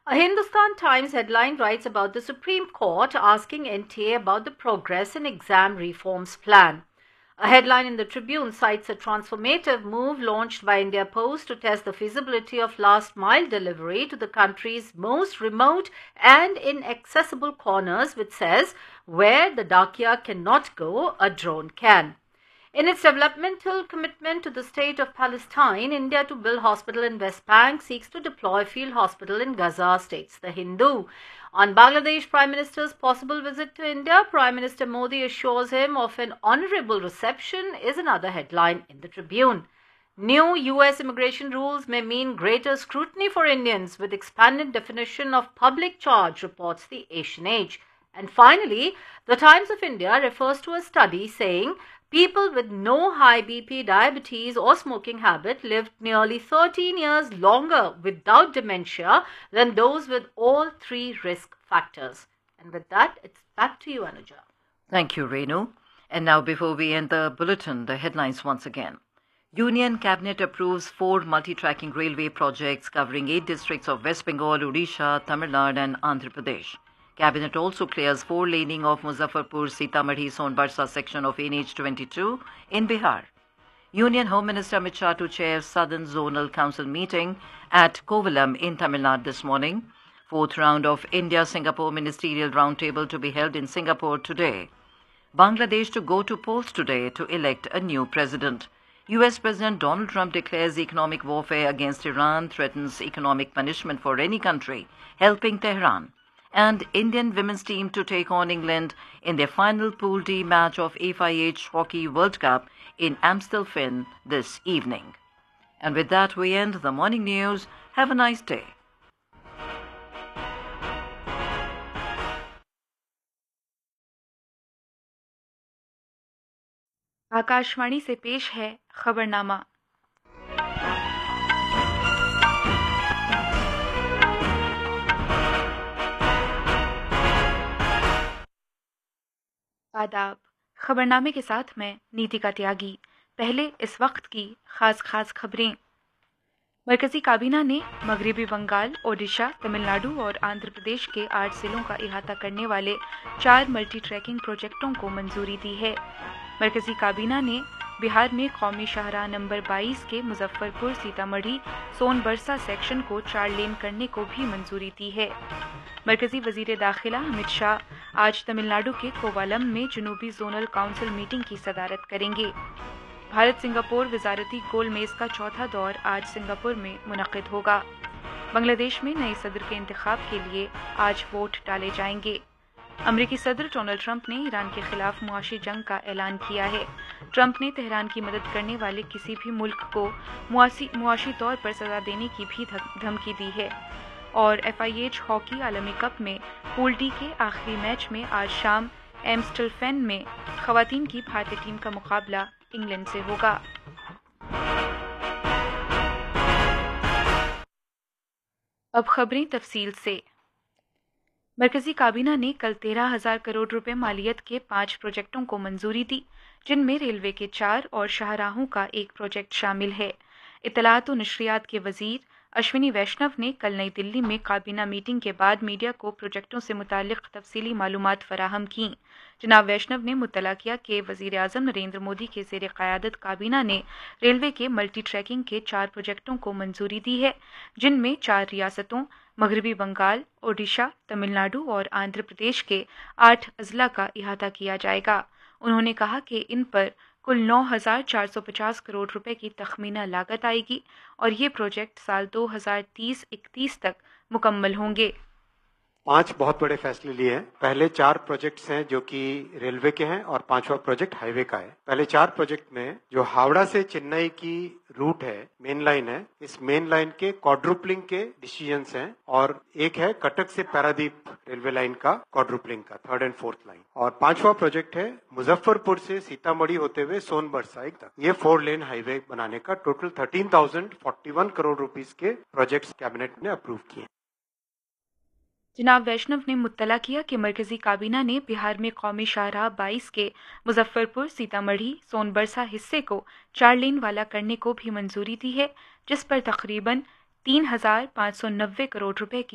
A Hindustan Times headline writes about the Supreme Court asking NTA about the progress in exam reforms plan. A headline in the Tribune cites a transformative move launched by India Post to test the feasibility of last-mile delivery to the country's most remote and inaccessible corners, which says, where the Dakia cannot go, a drone can. In its developmental commitment to the state of Palestine, India to build hospital in West Bank seeks to deploy field hospital in Gaza, states The Hindu. On Bangladesh Prime Minister's possible visit to India, Prime Minister Modi assures him of an honorable reception is another headline in the Tribune. New US immigration rules may mean greater scrutiny for Indians with expanded definition of public charge, reports the Asian Age. And finally, the Times of India refers to a study saying people with no high BP, diabetes or smoking habit lived nearly 13 years longer without dementia than those with all three risk factors. And with that, it's back to you, Anuja. Thank you, Renu. And now, before we end the bulletin, the headlines once again. Union Cabinet approves 4 multi-tracking railway projects covering 8 districts of West Bengal, Odisha, Tamil Nadu and Andhra Pradesh. Cabinet also clears 4-laning of Muzaffarpur-Sitamarhi-Sonbarsa section of NH 22 in Bihar. Union Home Minister Amit Shah to chair Southern Zonal Council meeting at Kovalam in Tamil Nadu this morning. 4th round of India-Singapore Ministerial Roundtable to be held in Singapore today. Bangladesh to go to polls today to elect a new president. US President Donald Trump declares economic warfare against Iran, threatens economic punishment for any country helping Tehran. And Indian women's team to take on England in their final Pool D match of FIH Hockey World Cup in Amstelveen this evening. And with that, we end the morning news. Have a nice day. Akashvani से पेश है खबरनामा। आदाब। खबरनामे के साथ मैं नीतिका त्यागी। पहले इस वक्त की खास खबरें। मरकजी काबीना ने मगरबी बंगाल, ओडिशा, तमिलनाडु और आंध्र प्रदेश के 8 जिलों का इहाता करने वाले 4 मल्टी ट्रैकिंग प्रोजेक्टों को मंजूरी दी है। मरकजी काबीना ने बिहार में कौमी शाहराह नंबर 22 के मुजफ्फरपुर सीतामढ़ी सोनबरसा सेक्शन को 4 लेन करने को भी मंजूरी दी है। मरकजी वजीर दाखिला अमित शाह आज तमिलनाडु के कोवालम में जनूबी जोनल काउंसिल मीटिंग की सदारत करेंगे। भारत सिंगापुर वजारती गोल मेज का चौथा दौर आज सिंगापुर में मुनक़िद होगा। बांग्लादेश में नए सदर के इंतखाब के लिए आज वोट डाले जाएंगे। अमरीकी सदर डोनाल्ड ट्रंप ने ईरान के खिलाफ मुआशी जंग का ऐलान किया है। ट्रंप ने तेहरान की मदद करने वाले किसी भी मुल्क को मुआशी तौर पर सजा देने की भी धमकी दी है। और FIH हॉकी आलमी कप में पूल डी के आखिरी मैच में आज शाम एम्स्टलफेन में खवातीन की भारतीय टीम का मुकाबला इंग्लैंड से होगा। अब खबरें तफसील से। मरकजी काबीना ने कल 13,000 करोड़ रुपए मालियत के 5 प्रोजेक्टों को मंजूरी दी, जिनमें रेलवे के 4 और शाहराहों का 1 प्रोजेक्ट शामिल है। इत्तलात व नशरियात के वजीर अश्विनी वैष्णव ने कल नई दिल्ली में काबीना मीटिंग के बाद मीडिया को प्रोजेक्टों से मुतालिक तफसीली मालूमात फराहम की। जनाब वैष्णव ने मुत्तला किया कि वज़ीर आज़म नरेंद्र मोदी के ज़ेर क़यादत काबीना ने रेलवे के मल्टी ट्रैकिंग के 4 प्रोजेक्टों को मंजूरी दी है, जिनमें 4 रियासतों मगरबी बंगाल, ओडिशा, तमिलनाडु और आंध्र प्रदेश के 8 अजला का इहाता किया जाएगा। उन्होंने कहा कि इन पर कुल 9,450 करोड़ रुपए की तखमीना लागत आएगी और ये प्रोजेक्ट साल 2030-31 तक मुकम्मल होंगे। 5 बहुत बड़े फैसले लिए हैं। पहले 4 प्रोजेक्ट्स हैं जो कि रेलवे के हैं और 5वां प्रोजेक्ट हाईवे का है। पहले 4 प्रोजेक्ट में जो हावड़ा से चेन्नई की रूट है, मेन लाइन है, इस मेन लाइन के क्वाड्रुपलिंग के डिसीजंस हैं और एक है कटक से पारादीप रेलवे लाइन का क्वाड्रुपलिंग का 3rd एंड 4th लाइन। और 5वां प्रोजेक्ट है मुजफ्फरपुर से सीतामढ़ी होते हुए सोनबरसा तक ये 4 लेन हाईवे बनाने का टोटल 13,041 करोड़ रुपीस के प्रोजेक्ट्स कैबिनेट ने अप्रूव किए। जनाब वैष्णव ने मुत्तला किया कि मरकजी काबीना ने बिहार में कौमी शाहराह 22 के मुजफ्फरपुर सीतामढ़ी सोनबरसा हिस्से को 4 लेन वाला करने को भी मंजूरी दी है, जिस पर तकरीबन 3,590 करोड़ रुपए की